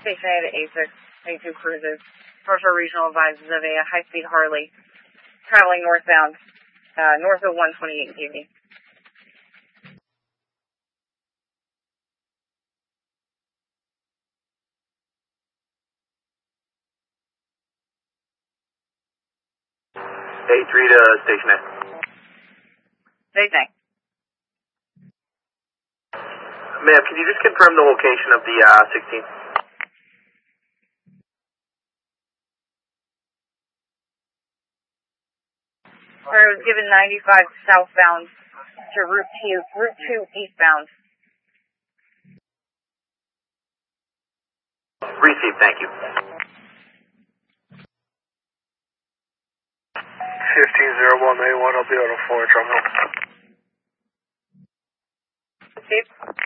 Station A to A6, A2 cruises. North Shore Regional advises of a high-speed Harley traveling northbound, north of 128 TV. A3 to Station A. Station A. Ma'am, can you just confirm the location of the 16? Where it was given 95 southbound to Route 2 eastbound. Received, thank you. 1501A1, I'll be on a 4 terminal. Received.